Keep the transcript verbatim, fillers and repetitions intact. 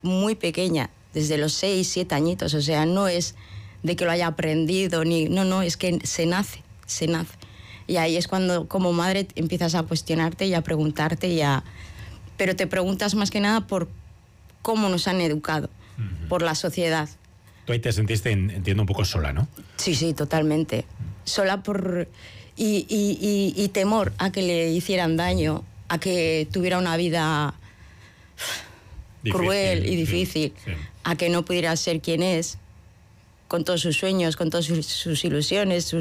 muy pequeña, desde los seis, siete añitos, o sea, no es de que lo haya aprendido, ni no, no, es que se nace, se nace. Y ahí es cuando como madre empiezas a cuestionarte y a preguntarte y a... Pero te preguntas más que nada por cómo nos han educado, uh-huh. por la sociedad. Tú ahí te sentiste, entiendo, un poco sola, ¿no? Sí, sí, totalmente. Uh-huh. Sola por... Y, y, y, y temor a que le hicieran daño, a que tuviera una vida difícil, cruel y difícil, sí, sí. a que no pudiera ser quien es, con todos sus sueños, con todas sus, sus ilusiones, sus